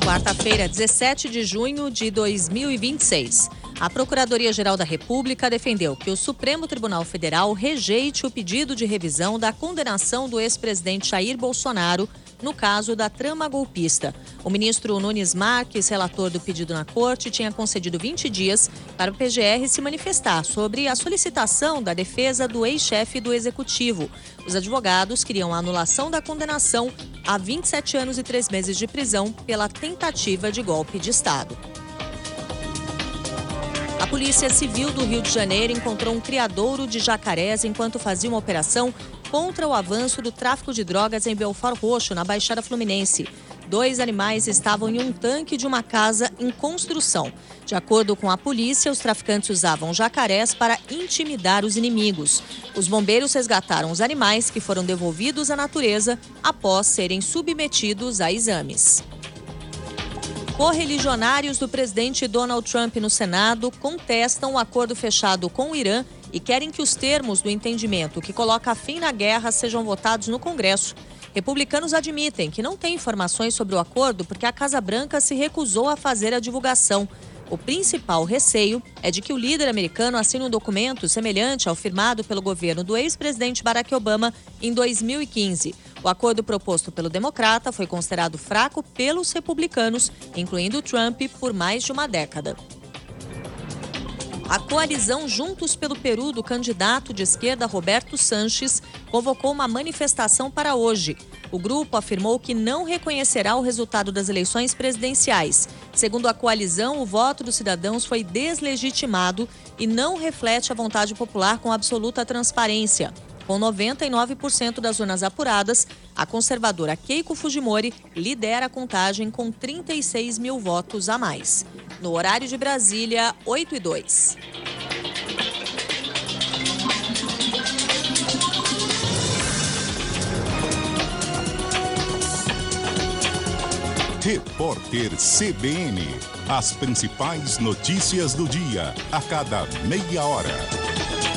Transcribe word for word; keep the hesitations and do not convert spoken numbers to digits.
Quarta-feira, dezessete de junho de dois mil e vinte e seis. A Procuradoria-Geral da República defendeu que o Supremo Tribunal Federal rejeite o pedido de revisão da condenação do ex-presidente Jair Bolsonaro no caso da trama golpista. O ministro Nunes Marques, relator do pedido na corte, tinha concedido vinte dias para o P G R se manifestar sobre a solicitação da defesa do ex-chefe do Executivo. Os advogados queriam a anulação da condenação a vinte e sete anos e três meses de prisão pela tentativa de golpe de Estado. A Polícia Civil do Rio de Janeiro encontrou um criadouro de jacarés enquanto fazia uma operação contra o avanço do tráfico de drogas em Belford Roxo, na Baixada Fluminense. Dois animais estavam em um tanque de uma casa em construção. De acordo com a polícia, os traficantes usavam jacarés para intimidar os inimigos. Os bombeiros resgataram os animais, que foram devolvidos à natureza após serem submetidos a exames. Correligionários do presidente Donald Trump no Senado contestam o acordo fechado com o Irã e querem que os termos do entendimento que coloca fim na guerra sejam votados no Congresso. Republicanos admitem que não têm informações sobre o acordo porque a Casa Branca se recusou a fazer a divulgação. O principal receio é de que o líder americano assine um documento semelhante ao firmado pelo governo do ex-presidente Barack Obama em dois mil e quinze. O acordo proposto pelo democrata foi considerado fraco pelos republicanos, incluindo Trump, por mais de uma década. A coalizão Juntos pelo Peru do candidato de esquerda Roberto Sanches convocou uma manifestação para hoje. O grupo afirmou que não reconhecerá o resultado das eleições presidenciais. Segundo a coalizão, o voto dos cidadãos foi deslegitimado e não reflete a vontade popular com absoluta transparência. Com noventa e nove por cento das urnas apuradas, a conservadora Keiko Fujimori lidera a contagem com trinta e seis mil votos a mais. No horário de Brasília, oito e dois. Repórter C B N. As principais notícias do dia, a cada meia hora.